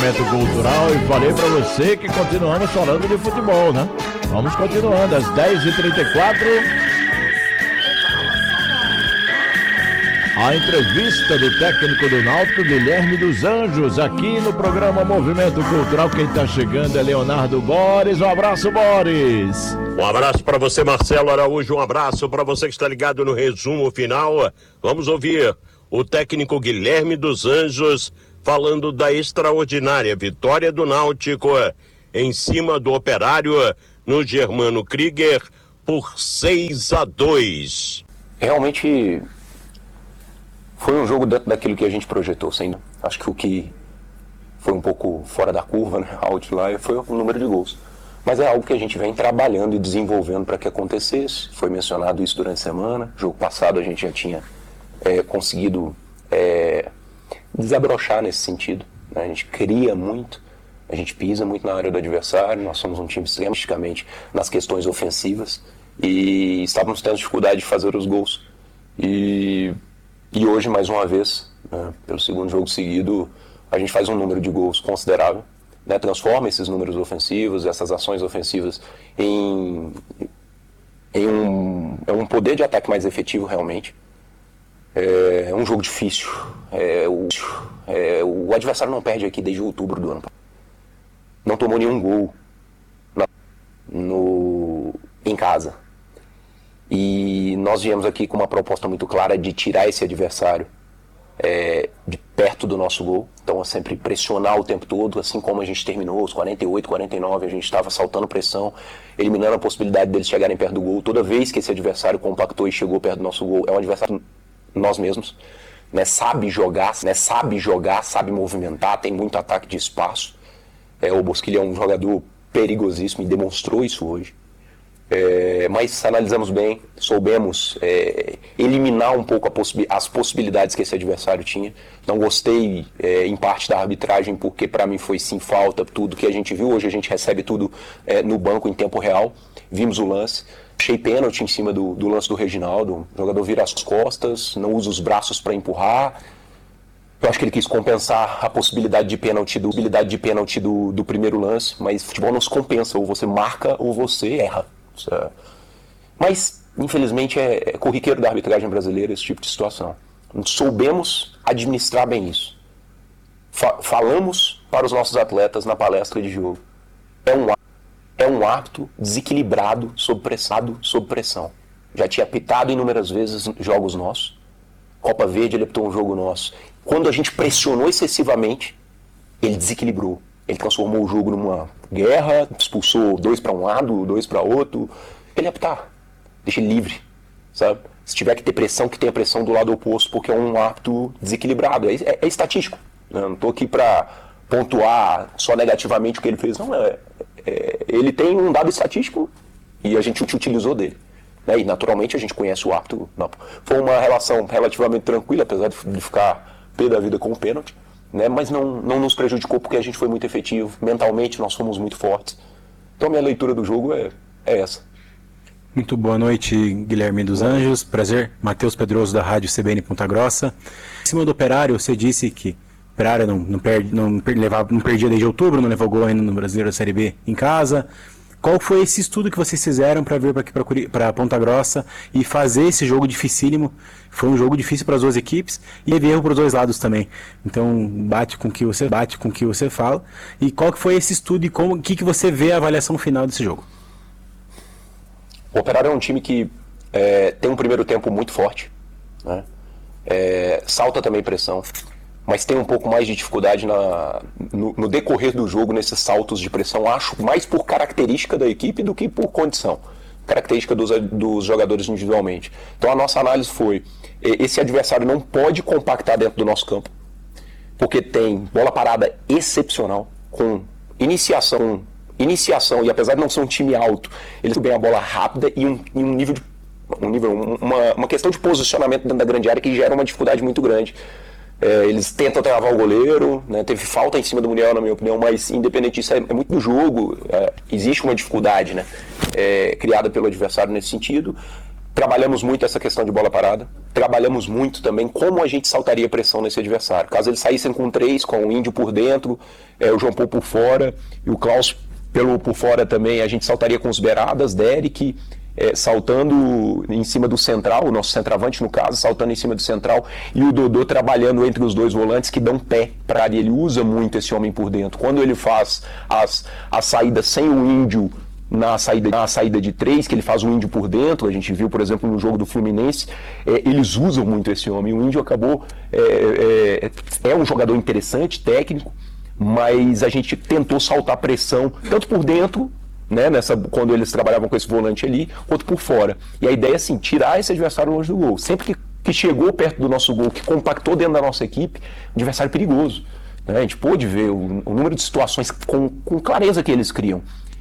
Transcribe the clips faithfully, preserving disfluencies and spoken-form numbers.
Movimento Cultural e falei pra você que continuamos falando de futebol, né? Vamos continuando, às dez e trinta e quatro. A entrevista do técnico do Náutico, Guilherme dos Anjos, aqui no programa Movimento Cultural. Quem está chegando é Leonardo Boris. Um abraço, Boris. Um abraço para você, Marcelo Araújo. Um abraço para você que está ligado no resumo final. Vamos ouvir o técnico Guilherme dos Anjos falando da extraordinária vitória do Náutico em cima do Operário no Germano Krieger por seis a dois. Realmente foi um jogo dentro daquilo que a gente projetou, sem acho que o que foi um pouco fora da curva, né, outlier, foi o número de gols. Mas é algo que a gente vem trabalhando e desenvolvendo para que acontecesse. Foi mencionado isso durante a semana. Jogo passado a gente já tinha é, conseguido é, desabrochar nesse sentido, né? A gente cria muito, a gente pisa muito na área do adversário. Nós somos um time extremamente nas questões ofensivas e estávamos tendo dificuldade de fazer os gols. E E hoje, mais uma vez, né, pelo segundo jogo seguido, a gente faz um número de gols considerável, né, transforma esses números ofensivos, essas ações ofensivas em, em um, é um poder de ataque mais efetivo realmente. É, é um jogo difícil. É, o, é, o adversário não perde aqui desde outubro do ano passado. Não tomou nenhum gol na, no, em casa. E nós viemos aqui com uma proposta muito clara de tirar esse adversário é, de perto do nosso gol. Então é sempre pressionar o tempo todo, assim como a gente terminou, os quarenta e oito, quarenta e nove, a gente estava saltando pressão, eliminando a possibilidade deles chegarem perto do gol. Toda vez que esse adversário compactou e chegou perto do nosso gol, é um adversário nós mesmos, né, sabe jogar, né, sabe jogar, sabe movimentar, tem muito ataque de espaço. É, o Bosquilha é um jogador perigosíssimo e demonstrou isso hoje. É, mas analisamos bem, soubemos é, eliminar um pouco possi- as possibilidades que esse adversário tinha. Não gostei é, em parte da arbitragem, porque para mim foi sim falta, tudo que a gente viu. Hoje a gente recebe tudo é, no banco em tempo real, vimos o lance. Achei pênalti em cima do, do lance do Reginaldo, o jogador vira as costas, não usa os braços para empurrar. Eu acho que ele quis compensar a possibilidade de pênalti do, possibilidade de pênalti do, do primeiro lance, mas futebol não se compensa, ou você marca ou você erra. Mas, infelizmente, é, é corriqueiro da arbitragem brasileira esse tipo de situação. Soubemos administrar bem isso. Fa- falamos para os nossos atletas na palestra de jogo. É um, é um árbitro desequilibrado, sob pressão, sob pressão. Já tinha apitado inúmeras vezes jogos nossos. Copa Verde, ele apitou um jogo nosso. Quando a gente pressionou excessivamente, ele desequilibrou. Ele transformou o jogo numa guerra, expulsou dois para um lado, dois para outro. Ele apitar, deixa ele livre, sabe? Se tiver que ter pressão, que tenha pressão do lado oposto, porque é um árbitro desequilibrado. É, é, é estatístico. Né? Não estou aqui para pontuar só negativamente o que ele fez. Não, é, é, ele tem um dado estatístico e a gente utilizou dele. Né? E naturalmente a gente conhece o árbitro. Não. Foi uma relação relativamente tranquila, apesar de, de ficar pé da vida com o pênalti. Né, mas não, não nos prejudicou porque a gente foi muito efetivo, mentalmente nós fomos muito fortes. Então a minha leitura do jogo é, é essa. Muito boa noite, Guilherme dos Anjos. Prazer, Matheus Pedroso da Rádio C B N Ponta Grossa. Em cima do Operário, você disse que o Operário não, não, perde, não, levava, não perdia desde outubro, não levou gol ainda no Brasileiro da Série B em casa. Qual foi esse estudo que vocês fizeram para vir para Ponta Grossa e fazer esse jogo dificílimo? Foi um jogo difícil para as duas equipes e teve erro para os dois lados também. Então bate com o que você bate com o que você fala. E qual que foi esse estudo e como que, que você vê a avaliação final desse jogo? O Operário é um time que é, tem um primeiro tempo muito forte, né? É, salta também pressão, mas tem um pouco mais de dificuldade na, no, no decorrer do jogo nesses saltos de pressão, acho, mais por característica da equipe do que por condição, característica dos, dos jogadores individualmente. Então a nossa análise foi, esse adversário não pode compactar dentro do nosso campo, porque tem bola parada excepcional, com iniciação, iniciação e apesar de não ser um time alto, eles têm a bola rápida e um, e um nível, de, um nível uma, uma questão de posicionamento dentro da grande área que gera uma dificuldade muito grande. É, eles tentam travar o goleiro, né? Teve falta em cima do Muriel, na minha opinião, mas independente disso, é, é muito do jogo. É, existe uma dificuldade, né? É, criada pelo adversário nesse sentido. trabalhamos muito essa questão de bola parada, trabalhamos muito também como a gente saltaria pressão nesse adversário. Caso eles saíssem com três, com o Índio por dentro, é, o João Paulo por fora e o Klaus pelo, por fora também, a gente saltaria com os beiradas, Derek, é, saltando em cima do central, o nosso centroavante no caso, saltando em cima do central, e o Dodô trabalhando entre os dois volantes que dão pé para a área. Ele usa muito esse homem por dentro. Quando ele faz as, as saídas sem o Índio, Na saída, na saída de três, que ele faz o Índio por dentro, a gente viu, por exemplo, no jogo do Fluminense, é, eles usam muito esse homem. O Índio acabou, é, é, é um jogador interessante, técnico, mas a gente tentou saltar pressão, tanto por dentro, né, nessa, quando eles trabalhavam com esse volante ali, quanto por fora. E a ideia é assim, tirar esse adversário longe do gol. Sempre que, que chegou perto do nosso gol, que compactou dentro da nossa equipe, adversário perigoso. Né? A gente pôde ver o, o número de situações com, com clareza que eles criam.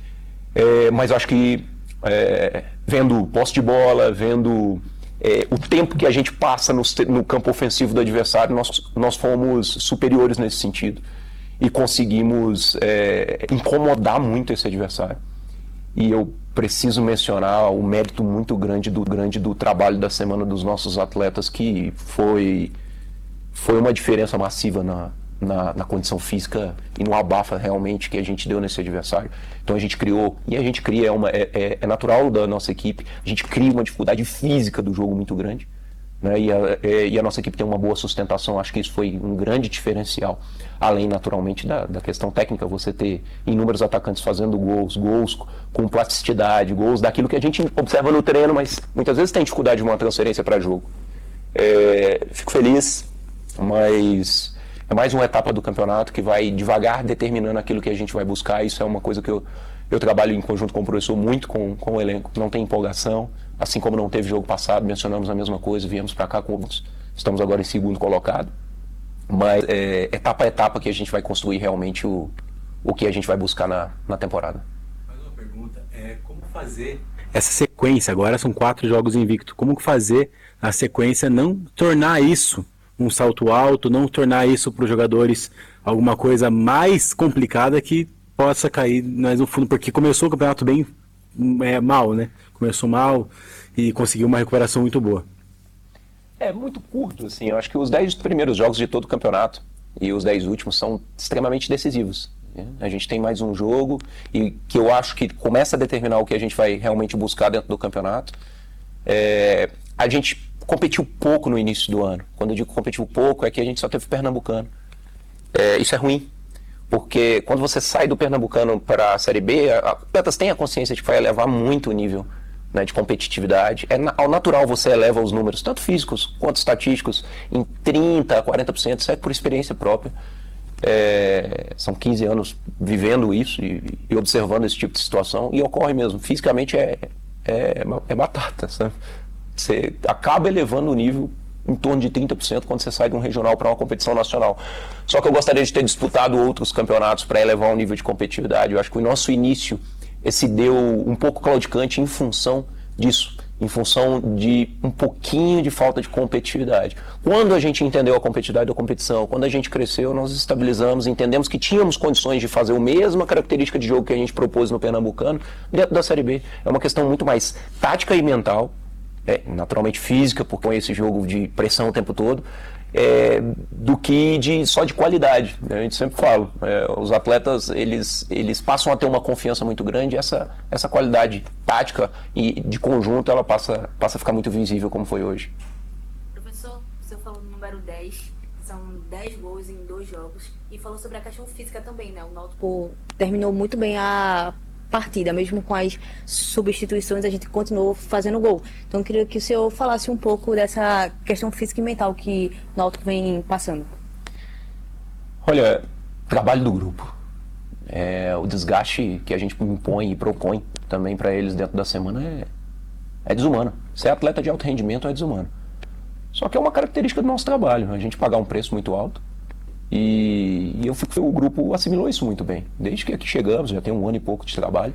É, mas eu acho que é, vendo posse de bola, vendo é, o tempo que a gente passa no, no campo ofensivo do adversário, nós, nós fomos superiores nesse sentido e conseguimos é, incomodar muito esse adversário. E eu preciso mencionar o mérito muito grande do, grande do trabalho da semana dos nossos atletas, que foi, foi uma diferença massiva na Na, na condição física e no abafa realmente que a gente deu nesse adversário. Então a gente criou, e a gente cria, é, uma, é, é, é natural da nossa equipe, a gente cria uma dificuldade física do jogo muito grande, né? E, a, é, e a nossa equipe tem uma boa sustentação. Acho que isso foi um grande diferencial, além naturalmente da, da questão técnica, você ter inúmeros atacantes fazendo gols, gols com plasticidade, gols daquilo que a gente observa no treino, mas muitas vezes tem dificuldade de uma transferência para jogo. É, fico feliz, mas é mais uma etapa do campeonato que vai devagar determinando aquilo que a gente vai buscar. Isso é uma coisa que eu, eu trabalho em conjunto com o professor, muito com, com o elenco. Não tem empolgação, assim como não teve jogo passado, mencionamos a mesma coisa, viemos para cá, com, estamos agora em segundo colocado. Mas é etapa a etapa que a gente vai construir realmente o, o que a gente vai buscar na, na temporada. Mais uma pergunta, é como fazer essa sequência, agora são quatro jogos invicto, como fazer a sequência não tornar isso um salto alto, não tornar isso para os jogadores alguma coisa mais complicada que possa cair mais no fundo, porque começou o campeonato bem é, mal, né? Começou mal e conseguiu uma recuperação muito boa. É muito curto, assim, eu acho que os dez primeiros jogos de todo o campeonato e os dez últimos são extremamente decisivos. Né? A gente tem mais um jogo e que eu acho que começa a determinar o que a gente vai realmente buscar dentro do campeonato. É, a gente competiu pouco no início do ano. Quando eu digo competiu pouco, é que a gente só teve o Pernambucano. É, isso é ruim, porque quando você sai do Pernambucano para a Série B, a atletas têm a consciência de que vai elevar muito o nível, né, de competitividade. É ao natural você eleva os números, tanto físicos quanto estatísticos, em trinta a quarenta por cento, isso é por experiência própria. É, são quinze anos vivendo isso e, e observando esse tipo de situação, e ocorre mesmo. Fisicamente é, é, é batata, sabe? Você acaba elevando o nível em torno de trinta por cento quando você sai de um regional para uma competição nacional. Só que eu gostaria de ter disputado outros campeonatos para elevar o nível de competitividade. Eu acho que o nosso início se deu um pouco claudicante em função disso, em função de um pouquinho de falta de competitividade. Quando a gente entendeu a competitividade da competição, quando a gente cresceu, nós estabilizamos, entendemos que tínhamos condições de fazer a mesma característica de jogo que a gente propôs no Pernambucano dentro da Série B. É uma questão muito mais tática e mental, é, naturalmente física, porque é esse jogo de pressão o tempo todo, é, do que de, só de qualidade. A gente sempre fala, é, os atletas eles, eles passam a ter uma confiança muito grande, e essa, essa qualidade tática e de conjunto ela passa, passa a ficar muito visível como foi hoje. Professor, o senhor falou no número dez, são dez gols em dois jogos, e falou sobre a questão física também, né? O Náutico terminou muito bem a partida, mesmo com as substituições, a gente continuou fazendo gol. Então eu queria que o senhor falasse um pouco dessa questão física e mental que o Náutico vem passando. Olha, trabalho do grupo. É, o desgaste que a gente impõe e propõe também para eles dentro da semana é, é desumano. Ser atleta de alto rendimento é desumano. Só que é uma característica do nosso trabalho, a gente pagar um preço muito alto. E, e eu fico, o grupo assimilou isso muito bem. Desde que aqui chegamos, já tem um ano e pouco de trabalho.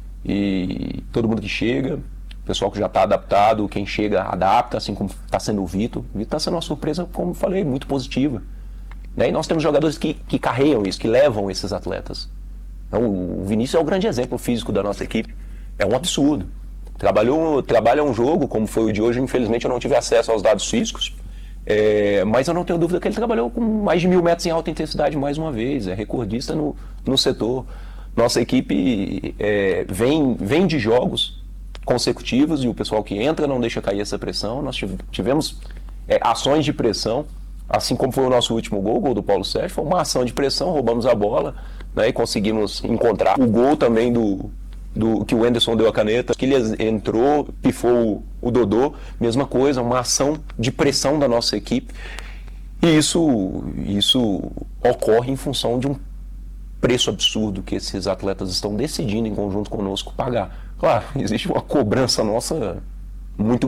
E todo mundo que chega, o pessoal que já está adaptado, quem chega adapta, assim como está sendo o Vitor. O Vitor está sendo uma surpresa, como eu falei, muito positiva. E nós temos jogadores que, que carregam isso, que levam esses atletas. Então, o Vinícius é o grande exemplo físico da nossa equipe. É um absurdo. Trabalhou, trabalha um jogo, como foi o de hoje, infelizmente eu não tive acesso aos dados físicos, é, mas eu não tenho dúvida que ele trabalhou com mais de mil metros em alta intensidade mais uma vez, é recordista no, no setor. Nossa equipe é, vem, vem de jogos consecutivos e o pessoal que entra não deixa cair essa pressão. Nós tivemos é, ações de pressão, assim como foi o nosso último gol, o gol do Paulo Sérgio, foi uma ação de pressão, roubamos a bola, né, e conseguimos encontrar o gol também do, do que o Anderson deu a caneta, que ele entrou, pifou o, o Dodô, mesma coisa, uma ação de pressão da nossa equipe. E isso, isso ocorre em função de um preço absurdo que esses atletas estão decidindo em conjunto conosco pagar. Claro, existe uma cobrança nossa muito